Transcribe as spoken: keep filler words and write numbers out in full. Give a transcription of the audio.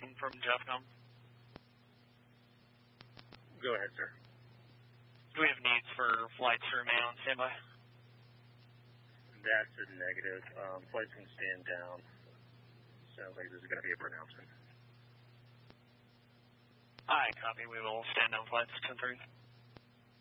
Jason from Jeffcom. Go ahead, sir. Do we have needs for flights to remain on standby? That's a negative. Um, flights can stand down. Sounds like this is going to be a pronouncement. Aye, copy. We will stand down flights ten three.